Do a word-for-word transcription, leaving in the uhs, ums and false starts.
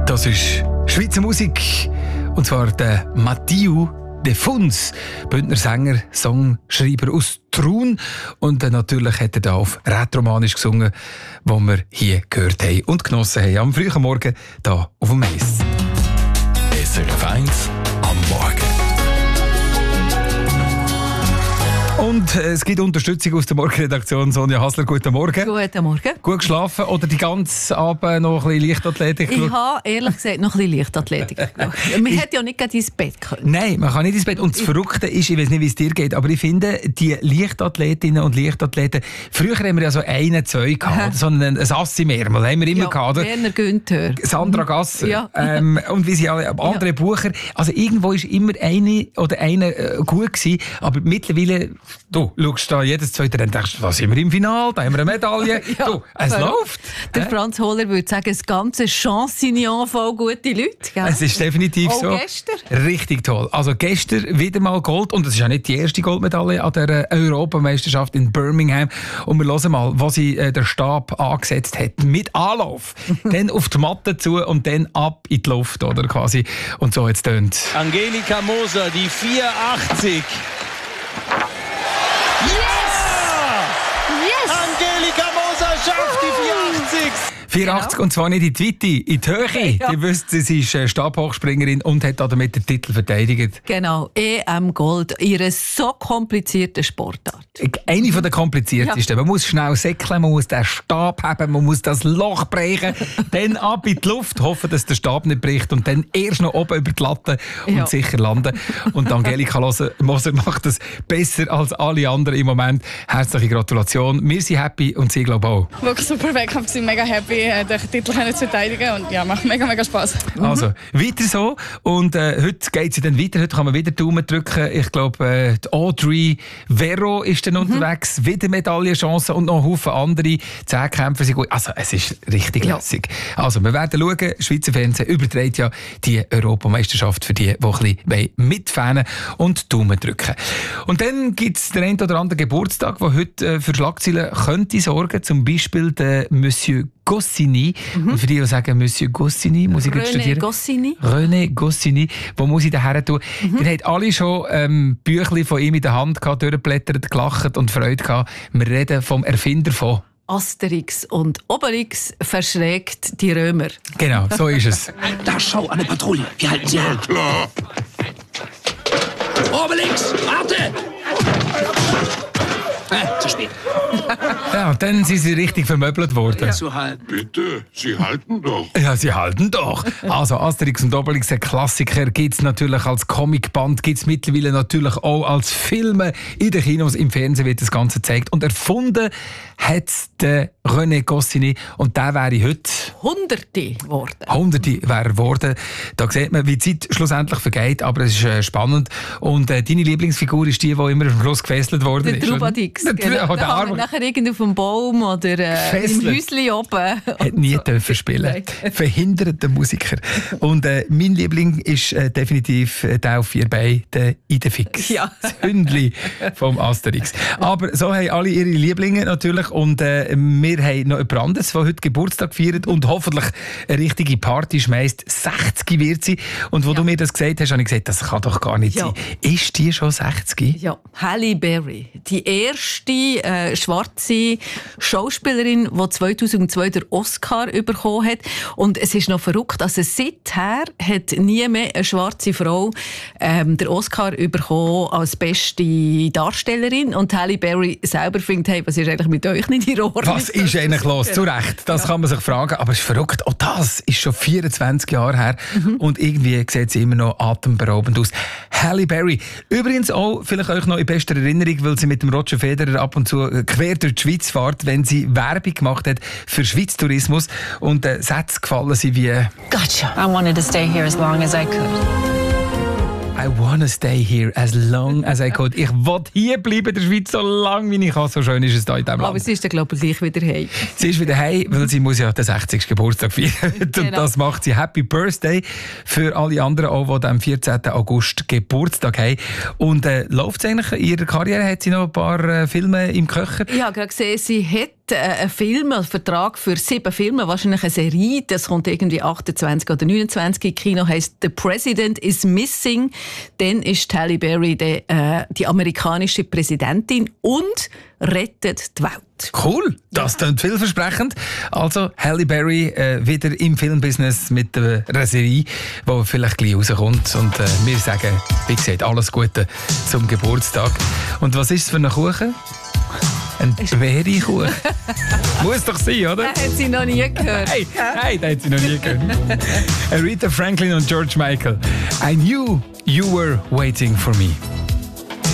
Das ist Schweizer Musik, und zwar der Mathieu de Funs, Bündner Sänger, Songschreiber aus Trun. Und äh, natürlich hat er da auf Rätoromanisch gesungen, wo wir hier gehört haben und genossen haben am frühen Morgen hier auf dem Eis. S R F eins am Morgen. Und äh, es gibt Unterstützung aus der Morgenredaktion. Sonja Hasler, guten Morgen. Guten Morgen. Gut geschlafen oder die ganze Abend noch ein bisschen Leichtathletik? Ich habe ehrlich gesagt noch ein bisschen Leichtathletik geschaut. Man hätte ja nicht gerade ins Bett können. Nein, man kann nicht ins Bett. Und das Verrückte ist, ich weiß nicht, wie es dir geht, aber ich finde, die Leichtathletinnen und Leichtathleten, früher haben wir ja so einen, zwei gehabt, so ein, ein Assi mehr, mal haben wir immer Ja, gehabt, oder? Werner Günther. Sandra Gasser. Ja. Ähm, und wie sie alle, andere Ja. Bucher. Also irgendwo ist immer eine oder einer äh, gut gewesen, aber mittlerweile, du schaust da jedes zweite und denkst, da sind wir im Finale, da haben wir eine Medaille. Ja, du, es verrückt. läuft. Der Äh? Franz Hohler würde sagen, das ganze Chansignon voll gute Leute. Gell? Es ist definitiv Auch so. gestern. Richtig toll. Also gestern wieder mal Gold. Und es ist ja nicht die erste Goldmedaille an der äh, Europameisterschaft in Birmingham. Und wir hören mal, was sie äh, der Stab angesetzt hat. Mit Anlauf. Dann auf die Matte zu und dann ab in die Luft, oder quasi. Und so jetzt tönt. Angelika Moser, die vierundachtzig. Yes! Angelika Moser schafft die vierundachtzig. vierundachtzig, und zwar nicht in die Weite, in die Höhe. Ja. Ihr wisst, sie ist äh, Stabhochspringerin und hat damit den Titel verteidigt. Genau, E M Gold, ihre so komplizierte Sportart. Eine von der kompliziertesten. Man muss schnell säckeln, man muss den Stab haben, man muss das Loch brechen, dann ab in die Luft, hoffen, dass der Stab nicht bricht und dann erst noch oben über die Latte und Ja. sicher landen. Und Angelika Moser macht das besser als alle anderen im Moment. Herzliche Gratulation. Wir sind happy und sie glaube auch. Wirklich super weg, ich bin mega happy, den Titel zu verteidigen und ja, macht mega, mega Spass. Also, weiter so. Und äh, heute geht sie dann weiter. Heute kann man wieder Daumen drücken. Ich glaube, äh, die Audrey Vero ist dann unterwegs. Wieder Medaillenchancen und noch ein Haufen andere. Zehnkämpfer sind gut. Also, es ist richtig Ja. lässig. Also, wir werden schauen. Schweizer Fernsehen überträgt ja die Europameisterschaft für die, die ein bisschen mitfahren und Daumen drücken. Und dann gibt es den einen oder anderen Geburtstag, der heute äh, für Schlagzeilen könnte sorgen. Zum Beispiel der Monsieur Goscinny. Und für die, die sagen, Monsieur Goscinny, muss ich jetzt René studieren. Goscinny. René Goscinny. Wo muss ich daher tun? Mhm. Ihr habt alle schon ähm, Büchlein von ihm in der Hand gehabt, durchgeblättert, gelacht und Freude gehabt. Wir reden vom Erfinder von. Asterix und Obelix verschrägt die Römer. Genau, so ist es. Da, schau, eine Patrouille. Wir halten sie an. Klar. Obelix, warte! Äh, zu spät. Ja, und dann sind sie richtig vermöbelt worden. Zu halten. Bitte, Sie halten doch. Ja, sie halten doch. Also Asterix und Obelix, ein Klassiker, gibt es natürlich als Comicband, gibt es mittlerweile natürlich auch als Filme in den Kinos, im Fernsehen wird das Ganze gezeigt. Und erfunden hat der René Goscinny, und der wäre heute Hunderte geworden. Hunderte wäre er geworden. Da sieht man, wie die Zeit schlussendlich vergeht, aber es ist äh, spannend. Und äh, deine Lieblingsfigur ist die, die immer am Schluss gefesselt worden Der ist. Trubadix. Der, Genau. der, Da haben wir Arme nachher irgendwo auf dem Baum oder äh, im Gefesselt. Häuschen oben. hat nie dürfen spielen. Verhinderter Musiker. Und äh, mein Liebling ist äh, definitiv äh, der auf vier Beinen, der Idefix. Ja. Das Hündli vom Asterix. Aber so haben alle ihre Lieblinge natürlich. Und äh, wir haben noch jemand anderes, der heute Geburtstag feiert und hoffentlich eine richtige Party schmeißt. sechzig wird sie. Und wo Ja. du mir das gesagt hast, habe ich gesagt, das kann doch gar nicht Ja. sein. Ist die schon sechzig? Ja, Halle Berry, die erste äh, schwarze Schauspielerin, die zweitausendzwei den Oscar bekommen hat. Und es ist noch verrückt, also seither hat nie mehr eine schwarze Frau ähm, den Oscar bekommen als beste Darstellerin. Und Halle Berry selber findet, hey, was ist eigentlich mit euch nicht in Ordnung? Was ist eigentlich los? Zu Recht, das kann man sich fragen. Aber es ist verrückt. Auch das ist schon vierundzwanzig Jahre her. Mhm. Und irgendwie sieht sie immer noch atemberaubend aus. Halle Berry. Übrigens auch vielleicht euch noch in bester Erinnerung, weil sie mit dem Roger Federer ab und zu quer durch die Schweiz fährt, wenn sie Werbung gemacht hat für Schweiz Tourismus. Und äh, Sätze gefallen sie wie Gotcha. I wanted to stay here as long as I could. I wanna stay here as long as I could. Ich will hier bleiben in der Schweiz, so lange wie ich kann. So schön ist es hier in diesem Land. Aber sie ist dann, glaube ich, gleich wieder heim. Sie ist wieder heim, weil sie muss ja den sechzigsten Geburtstag feiern. Und Genau. das macht sie. Happy Birthday für alle anderen, auch, die am vierzehnten August Geburtstag haben. Und äh, läuft es eigentlich in ihrer Karriere? Hat sie noch ein paar äh, Filme im Köcher? Ich habe gerade gesehen, sie hat hat äh, einen Film, einen Vertrag für sieben Filme, wahrscheinlich eine Serie. Das kommt irgendwie achtundzwanzig oder neunundzwanzig im Kino, heisst «The President is Missing». Dann ist Halle Berry die, äh, die amerikanische Präsidentin und rettet die Welt. Cool, das klingt vielversprechend. Also Halle Berry äh, wieder im Filmbusiness mit der Serie, die vielleicht gleich rauskommt. Und äh, wir sagen, wie gesagt, alles Gute zum Geburtstag. Und was ist es für ein Kuchen? Ein Beerikuchen. Muss doch sein, oder? Das hat sie noch nie gehört. Hey, hey, das hat sie noch nie gehört. Aretha Franklin und George Michael. I knew you were waiting for me.